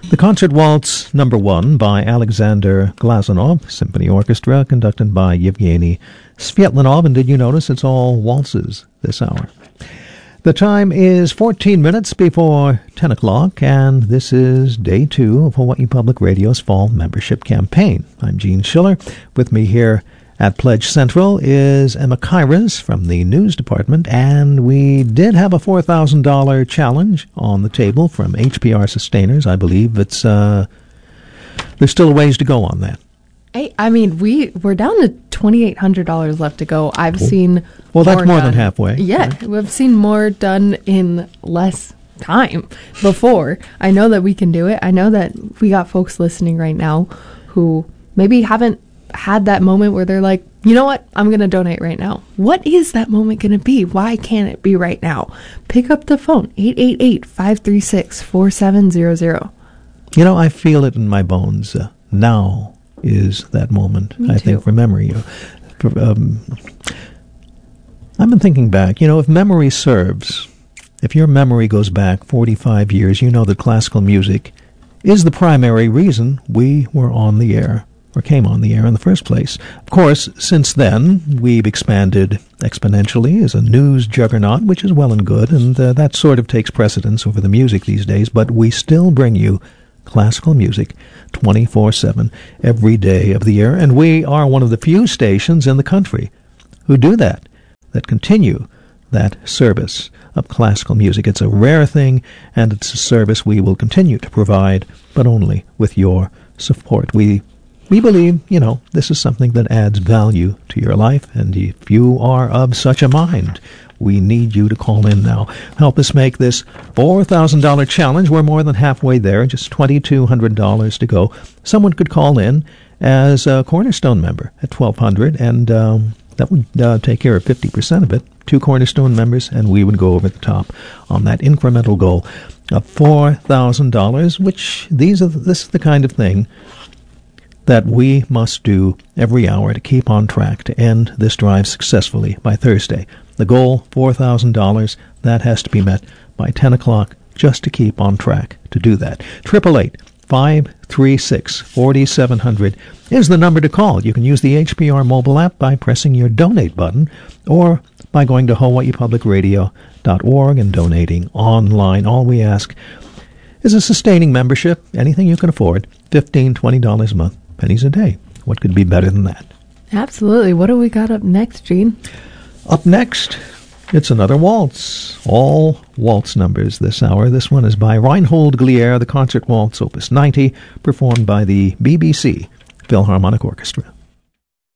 The Concert Waltz No. 1 by Alexander Glazunov, Symphony Orchestra, conducted by Yevgeny Svetlanov. And did you notice it's all waltzes this hour? The time is 14 minutes before 10 o'clock, and this is day 2 of Hawaii Public Radio's fall membership campaign. I'm Gene Schiller. With me here at Pledge Central is Emma Kairas from the news department, and we did have a $4,000 challenge on the table from HPR Sustainers. I believe it's there's still a ways to go on that. I mean, we're down to $2,800 left to go. I've seen that's more than halfway. Yeah, right? We've seen more done in less time before. I know that we can do it. I know that we got folks listening right now who maybe haven't had that moment where they're like, you know what, I'm going to donate right now. What is that moment going to be? Why can't it be right now? Pick up the phone, 888-536-4700. You know, I feel it in my bones. Now is that moment, I think, for memory. I've been thinking back, if memory serves, if your memory goes back 45 years, you know that classical music is the primary reason we were on the air, or came on the air in the first place. Of course, since then, we've expanded exponentially as a news juggernaut, which is well and good, and that sort of takes precedence over the music these days, but we still bring you classical music 24/7 every day of the year, and we are one of the few stations in the country who do that continue that service of classical music. It's a rare thing, and it's a service we will continue to provide, but only with your support. We believe, this is something that adds value to your life, and if you are of such a mind, we need you to call in now. Help us make this $4,000 challenge. We're more than halfway there, just $2,200 to go. Someone could call in as a Cornerstone member at $1,200, and that would take care of 50% of it. 2 Cornerstone members, and we would go over the top on that incremental goal of $4,000, which this is the kind of thing that we must do every hour to keep on track to end this drive successfully by Thursday. The goal, $4,000, that has to be met by 10 o'clock just to keep on track to do that. 888-536-4700 is the number to call. You can use the HPR mobile app by pressing your donate button or by going to hawaiipublicradio.org and donating online. All we ask is a sustaining membership, anything you can afford, $15, $20 a month, pennies a day. What could be better than that? Absolutely. What do we got up next, Gene? Up next, it's another waltz. All waltz numbers this hour. This one is by Reinhold Glier, the Concert Waltz, Opus 90, performed by the BBC Philharmonic Orchestra.